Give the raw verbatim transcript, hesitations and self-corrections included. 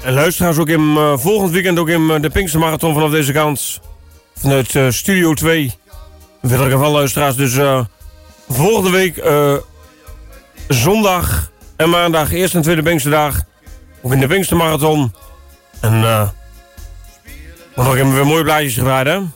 En luisteraars ook in uh, volgend weekend ook in uh, de Pinkstermarathon vanaf deze kant. Vanuit uh, Studio twee. In ieder geval luisteraars. Dus uh, volgende week uh, zondag en maandag, eerste en tweede Pinksterdag. Ook in de Pinkstermarathon. En uh, nog even weer mooie blaadjes gedraaid, hè?